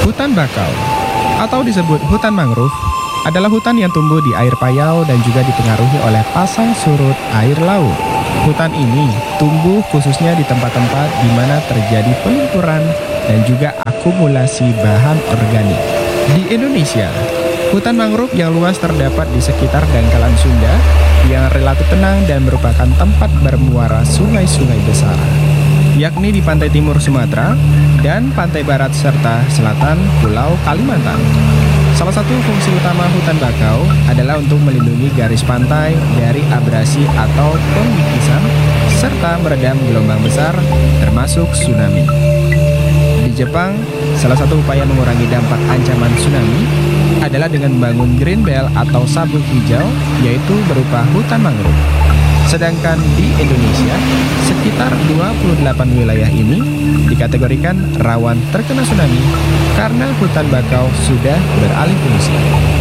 Hutan bakau atau disebut hutan mangrove adalah hutan yang tumbuh di air payau dan juga dipengaruhi oleh pasang surut air laut. Hutan ini tumbuh khususnya di tempat-tempat di mana terjadi pelunturan dan juga akumulasi bahan organik. Di Indonesia, hutan mangrove yang luas terdapat di sekitar dangkalan Sunda yang relatif tenang dan merupakan tempat bermuara sungai-sungai besar, yakni di pantai timur Sumatera dan pantai barat serta selatan Pulau Kalimantan. Salah satu fungsi utama hutan bakau adalah untuk melindungi garis pantai dari abrasi atau pembikisan serta meredam gelombang besar termasuk tsunami. Di Jepang, salah satu upaya mengurangi dampak ancaman tsunami adalah dengan membangun green belt atau sabuk hijau, yaitu berupa hutan mangrove. Sedangkan di Indonesia, sekitar 28 wilayah ini dikategorikan rawan terkena tsunami karena hutan bakau sudah beralih fungsi.